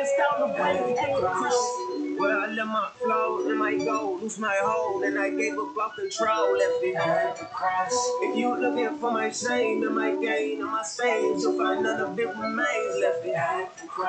chased all the way at the cross. Where I let my flow and my goal lose my hold, and I gave up all control, left it at the cross. If you looking for my shame and my gain and my stains, you'll find none of it remains, left it at the cross.